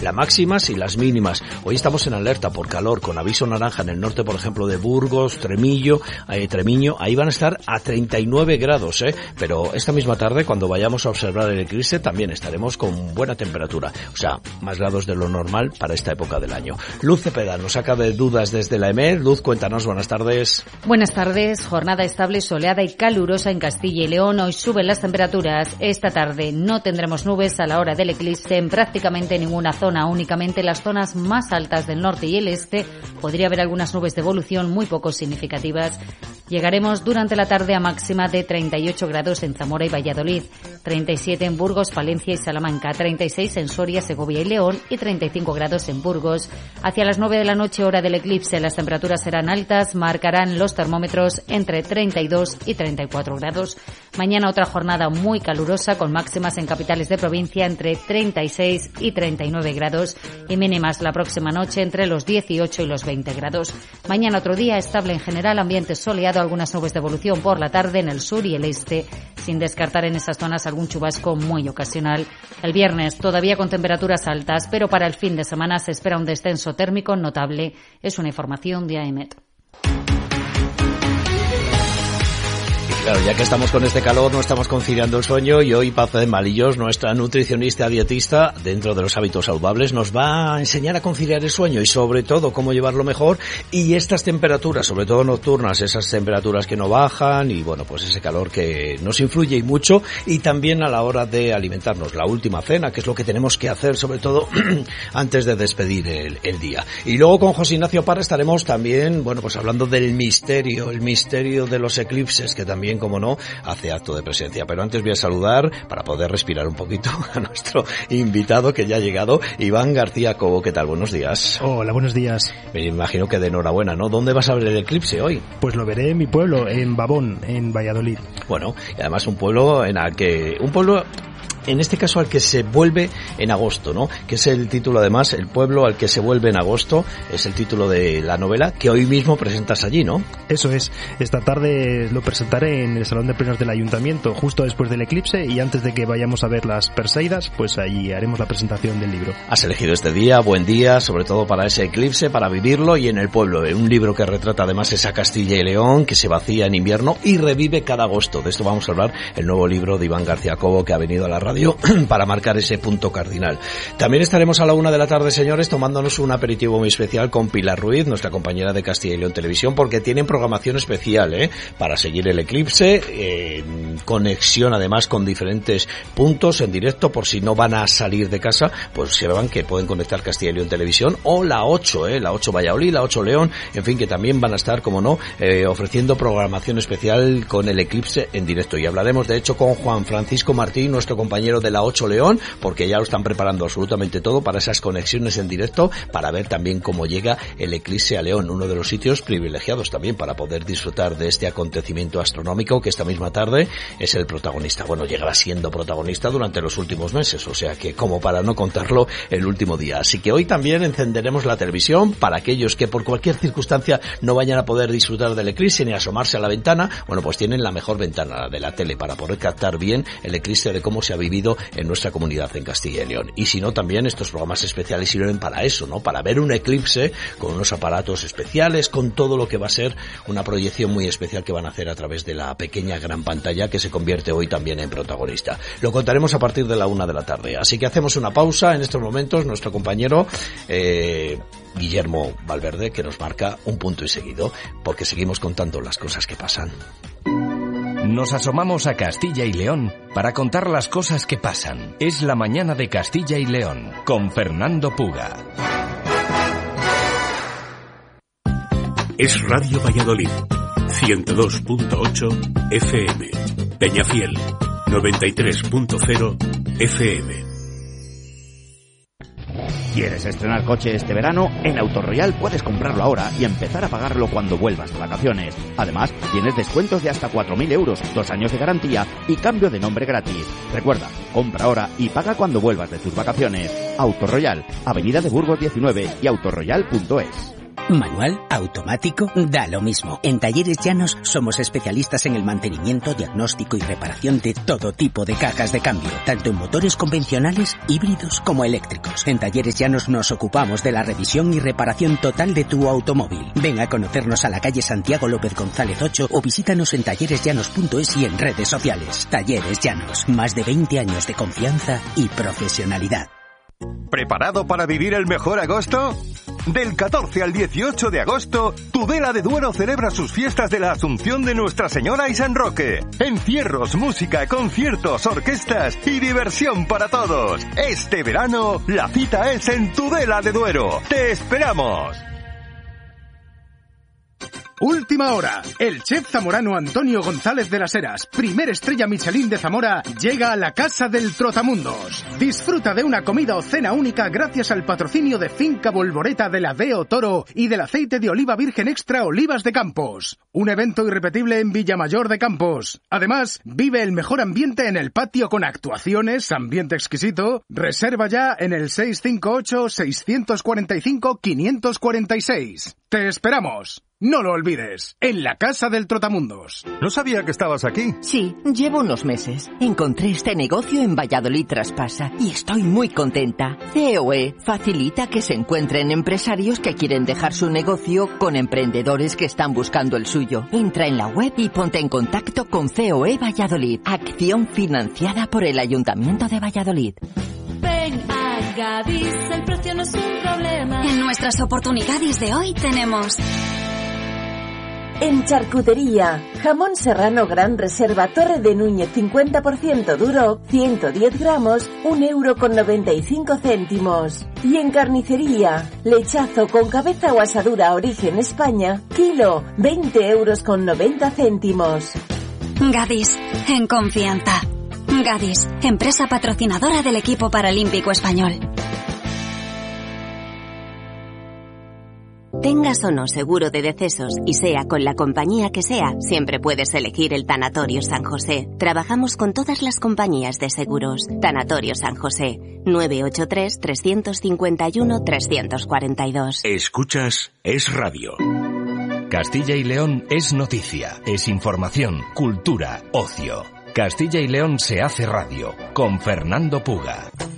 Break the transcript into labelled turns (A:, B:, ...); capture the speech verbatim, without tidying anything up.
A: las máximas y las mínimas. Hoy estamos en alerta por calor, con aviso naranja en el norte, por ejemplo, de Burgos, Tremillo, eh, Tremiño, ahí van a estar a treinta y nueve grados, ¿eh? Pero esta misma tarde, cuando vayamos a observar el eclipse, también estaremos con buena temperatura, o sea, más grados de lo normal para esta época del año. Luz Cepeda nos saca de dudas desde la E M E D. Luz, cuéntanos, buenas tardes.
B: Buenas tardes, jornada estable, soleada y calurosa en Castilla y León. Hoy suben las temperaturas. Esta tarde no tendremos nubes a la hora del eclipse en prácticamente ninguna zona, únicamente las zonas más altas del norte y el este podría haber algunas nubes de evolución muy poco significativas. Llegaremos durante la tarde a máxima de treinta y ocho grados en Zamora y Valladolid, treinta y siete en Burgos, Palencia y Salamanca, treinta y seis en Soria, Segovia y León y treinta y cinco grados en Burgos. Hacia las nueve de la noche, hora del eclipse, las temperaturas serán altas, marcarán los termómetros entre treinta y dos y treinta y cuatro grados. Mañana otra jornada muy calurosa con máximas en capitales de provincia entre treinta y seis y treinta y nueve grados y mínimas la próxima noche entre los dieciocho y los veinte grados. Mañana otro día estable en general, ambiente soleado, algunas nubes de evolución por la tarde en el sur y el este, sin descartar en esas zonas algún chubasco muy ocasional. El viernes todavía con temperaturas altas, pero para el fin de semana se espera un descenso térmico notable. Es una información de A E M E D.
A: Claro, ya que estamos con este calor, no estamos conciliando el sueño y hoy Paz de Malillos, nuestra nutricionista dietista, dentro de los hábitos saludables, nos va a enseñar a conciliar el sueño y sobre todo cómo llevarlo mejor y estas temperaturas, sobre todo nocturnas, esas temperaturas que no bajan y bueno, pues ese calor que nos influye y mucho y también a la hora de alimentarnos, la última cena, que es lo que tenemos que hacer sobre todo antes de despedir el, el día. Y luego con José Ignacio Parra estaremos también, bueno, pues hablando del misterio, el misterio de los eclipses, que también, como no, hace acto de presencia. Pero antes voy a saludar, para poder respirar un poquito, a nuestro invitado que ya ha llegado, Iván García Cobo. ¿Qué tal? Buenos días.
C: Hola, buenos días.
A: Me imagino que de enhorabuena, ¿no? ¿Dónde vas a ver el eclipse hoy?
C: Pues lo veré en mi pueblo, en Babón, en Valladolid.
A: Bueno, y además un pueblo en el que... Un pueblo... En este caso al que se vuelve en agosto, ¿no? Que es el título, además, el pueblo al que se vuelve en agosto, es el título de la novela que hoy mismo presentas allí, ¿no?
C: Eso es. Esta tarde lo presentaré en el Salón de Plenos del Ayuntamiento, justo después del eclipse y antes de que vayamos a ver las Perseidas, pues allí haremos la presentación del libro.
A: Has elegido este día, buen día, sobre todo para ese eclipse, para vivirlo y en el pueblo. Un libro que retrata además esa Castilla y León que se vacía en invierno y revive cada agosto. De esto vamos a hablar, el nuevo libro de Iván García Cobo que ha venido a la radio para marcar ese punto cardinal. También estaremos a la una de la tarde, señores, tomándonos un aperitivo muy especial con Pilar Ruiz, nuestra compañera de Castilla y León Televisión, porque tienen programación especial, ¿eh? Para seguir el eclipse, eh, conexión además con diferentes puntos en directo, por si no van a salir de casa, pues sepan que pueden conectar Castilla y León Televisión o la ocho, ¿eh? La ocho Valladolid, la ocho León, en fin, que también van a estar, como no, eh, ofreciendo programación especial con el eclipse en directo. Y hablaremos, de hecho, con Juan Francisco Martín, nuestro compañero de la ocho León, porque ya lo están preparando absolutamente todo para esas conexiones en directo, para ver también cómo llega el eclipse a León, uno de los sitios privilegiados también para poder disfrutar de este acontecimiento astronómico que esta misma tarde es el protagonista. Bueno, llegará siendo protagonista durante los últimos meses, o sea que como para no contarlo el último día. Así que hoy también encenderemos la televisión para aquellos que por cualquier circunstancia no vayan a poder disfrutar del eclipse ni asomarse a la ventana. Bueno, pues tienen la mejor ventana, la de la tele, para poder captar bien el eclipse de cómo se ha vivido en nuestra comunidad en Castilla y León. Y si no, también estos programas especiales sirven para eso, ¿no? Para ver un eclipse con unos aparatos especiales, con todo lo que va a ser una proyección muy especial que van a hacer a través de la pequeña gran pantalla que se convierte hoy también en protagonista. Lo contaremos a partir de la una de la tarde. Así que hacemos una pausa en estos momentos. Nuestro compañero eh, Guillermo Valverde, que nos marca un punto y seguido, porque seguimos contando las cosas que pasan.
D: Nos asomamos a Castilla y León para contar las cosas que pasan. Es la mañana de Castilla y León con Fernando Puga.
E: Es Radio Valladolid, ciento dos punto ocho F M. Peñafiel, noventa y tres punto cero F M.
F: ¿Quieres estrenar coche este verano? En Autoroyal puedes comprarlo ahora y empezar a pagarlo cuando vuelvas de vacaciones. Además, tienes descuentos de hasta cuatro mil euros, dos años de garantía y cambio de nombre gratis. Recuerda, compra ahora y paga cuando vuelvas de tus vacaciones. Autoroyal, Avenida de Burgos diecinueve y autoroyal punto es.
G: Manual, automático, da lo mismo. En Talleres Llanos somos especialistas en el mantenimiento, diagnóstico y reparación de todo tipo de cajas de cambio, tanto en motores convencionales, híbridos como eléctricos. En Talleres Llanos nos ocupamos de la revisión y reparación total de tu automóvil. Ven a conocernos a la calle Santiago López González ocho o visítanos en talleres llanos punto es y en redes sociales. Talleres Llanos, más de veinte años de confianza y profesionalidad.
H: ¿Preparado para vivir el mejor agosto? Del catorce al dieciocho de agosto, Tudela de Duero celebra sus fiestas de la Asunción de Nuestra Señora y San Roque. Encierros, música, conciertos, orquestas y diversión para todos. Este verano, la cita es en Tudela de Duero. ¡Te esperamos!
I: Última hora. El chef zamorano Antonio González de las Heras, primer estrella Michelin de Zamora, llega a la Casa del Trotamundos. Disfruta de una comida o cena única gracias al patrocinio de Finca Volvoreta de la Deo Toro y del aceite de oliva virgen extra Olivas de Campos. Un evento irrepetible en Villamayor de Campos. Además, vive el mejor ambiente en el patio con actuaciones, ambiente exquisito. Reserva ya en el seis cinco ocho, seis cuatro cinco, cinco cuatro seis. ¡Te esperamos! No lo olvides, en la Casa del Trotamundos.
H: No sabía que estabas aquí.
J: Sí, llevo unos meses. Encontré este negocio en Valladolid Traspasa y estoy muy contenta. C O E facilita que se encuentren empresarios que quieren dejar su negocio con emprendedores que están buscando el suyo. Entra en la web y ponte en contacto con C O E Valladolid. Acción financiada por el Ayuntamiento de Valladolid.
K: Ven a Gadis, el precio no es un problema.
L: En nuestras oportunidades de hoy tenemos...
M: En charcutería, jamón serrano gran reserva Torre de Núñez cincuenta por ciento duro, ciento diez gramos, un euro con noventa y cinco céntimos. Y en carnicería, lechazo con cabeza o asadura origen España, kilo, veinte euros con noventa céntimos.
L: Gadis, en confianza. Gadis, empresa patrocinadora del equipo paralímpico español.
N: Tengas o no seguro de decesos y sea con la compañía que sea, siempre puedes elegir el Tanatorio San José. Trabajamos con todas las compañías de seguros. Tanatorio San José, nueve ocho tres, tres cinco uno, tres cuatro dos.
E: Escuchas Es Radio.
D: Castilla y León es noticia, es información, cultura, ocio. Castilla y León se hace radio con Fernando Puga.